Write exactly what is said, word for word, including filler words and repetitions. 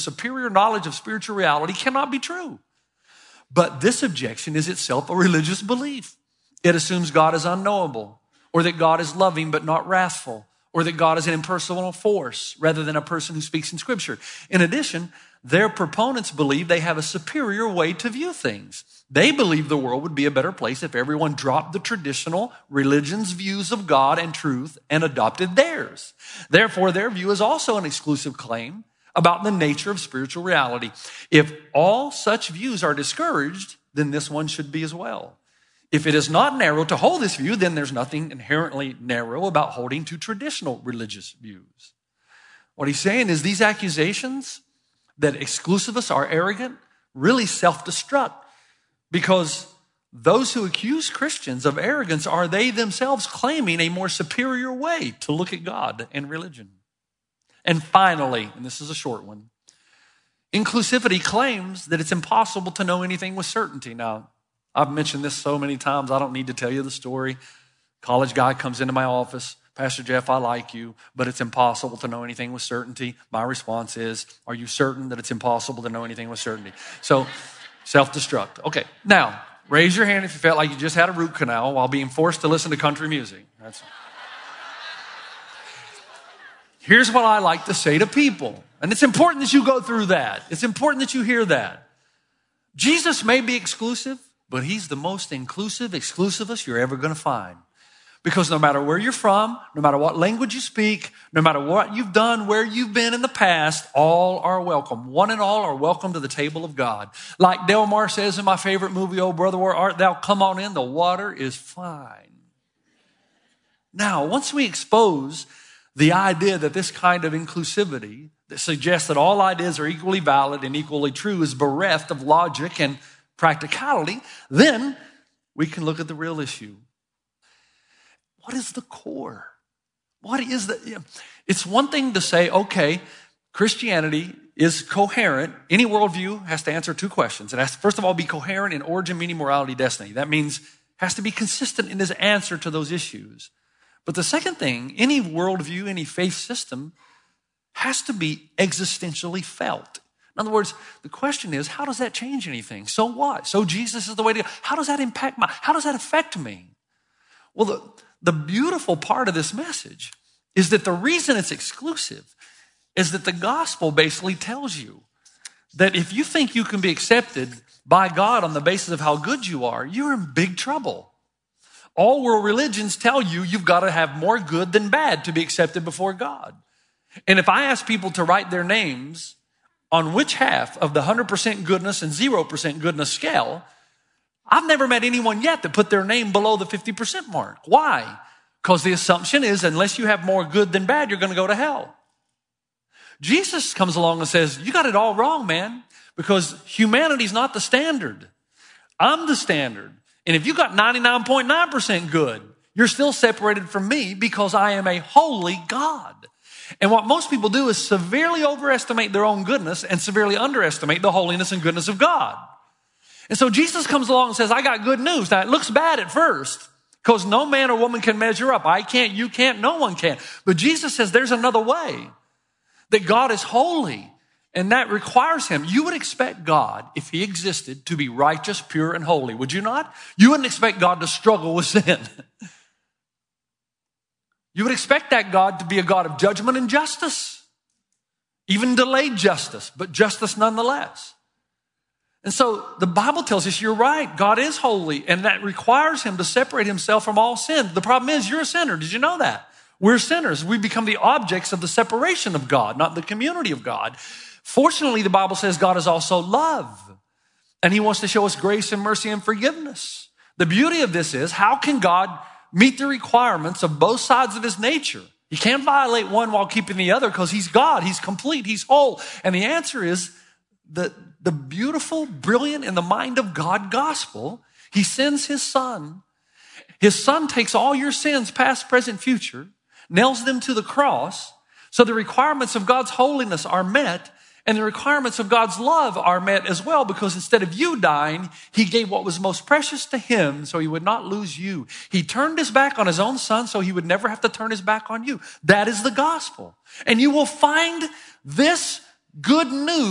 superior knowledge of spiritual reality cannot be true. But this objection is itself a religious belief. It assumes God is unknowable, or that God is loving but not wrathful, or that God is an impersonal force rather than a person who speaks in Scripture. In addition, their proponents believe they have a superior way to view things. They believe the world would be a better place if everyone dropped the traditional religion's views of God and truth and adopted theirs. Therefore, their view is also an exclusive claim about the nature of spiritual reality. If all such views are discouraged, then this one should be as well. If it is not narrow to hold this view, then there's nothing inherently narrow about holding to traditional religious views. What he's saying is these accusations that exclusivists are arrogant really self-destruct, because those who accuse Christians of arrogance are they themselves claiming a more superior way to look at God and religion. And finally, and this is a short one, inclusivity claims that it's impossible to know anything with certainty. Now, I've mentioned this so many times, I don't need to tell you the story. College guy comes into my office, Pastor Jeff, I like you, but it's impossible to know anything with certainty. My response is, are you certain that it's impossible to know anything with certainty? So, self-destruct. Okay, now, raise your hand if you felt like you just had a root canal while being forced to listen to country music. That's... Here's what I like to say to people, and it's important that you go through that. It's important that you hear that. Jesus may be exclusive, but he's the most inclusive exclusivist you're ever going to find. Because no matter where you're from, no matter what language you speak, no matter what you've done, where you've been in the past, all are welcome. One and all are welcome to the table of God. Like Delmar says in my favorite movie, Oh Brother, Where Art Thou? Come on in, the water is fine. Now, once we expose the idea that this kind of inclusivity that suggests that all ideas are equally valid and equally true is bereft of logic and practicality, then we can look at the real issue. What is the core? What is the, it's one thing to say, okay, Christianity is coherent. Any worldview has to answer two questions. It has to, first of all, be coherent in origin, meaning, morality, destiny. That means it has to be consistent in its answer to those issues. But the second thing, any worldview, any faith system has to be existentially felt. In other words, the question is, how does that change anything? So what? So Jesus is the way to go. How does that impact my, how does that affect me? Well, the, the beautiful part of this message is that the reason it's exclusive is that the gospel basically tells you that if you think you can be accepted by God on the basis of how good you are, you're in big trouble. All world religions tell you you've got to have more good than bad to be accepted before God. And if I ask people to write their names on which half of the one hundred percent goodness and zero percent goodness scale, I've never met anyone yet that put their name below the fifty percent mark. Why? Because the assumption is unless you have more good than bad, you're going to go to hell. Jesus comes along and says, you got it all wrong, man, because humanity's not the standard. I'm the standard. And if you got ninety-nine point nine percent good, you're still separated from me because I am a holy God. And what most people do is severely overestimate their own goodness and severely underestimate the holiness and goodness of God. And so Jesus comes along and says, I got good news. Now, it looks bad at first because no man or woman can measure up. I can't, you can't, no one can. But Jesus says there's another way, that God is holy, and that requires him. You would expect God, if he existed, to be righteous, pure, and holy, would you not? You wouldn't expect God to struggle with sin. You would expect that God to be a God of judgment and justice, even delayed justice, but justice nonetheless. And so the Bible tells us you're right. God is holy, and that requires him to separate himself from all sin. The problem is you're a sinner. Did you know that? We're sinners. We become the objects of the separation of God, not the community of God. Fortunately, the Bible says God is also love, and he wants to show us grace and mercy and forgiveness. The beauty of this is, how can God meet the requirements of both sides of his nature? He can't violate one while keeping the other because he's God, he's complete, he's whole. And the answer is that the beautiful, brilliant, in the mind of God gospel, he sends his son. His son takes all your sins, past, present, future, nails them to the cross, so the requirements of God's holiness are met, and the requirements of God's love are met as well, because instead of you dying, he gave what was most precious to him so he would not lose you. He turned his back on his own son so he would never have to turn his back on you. That is the gospel. And you will find this good news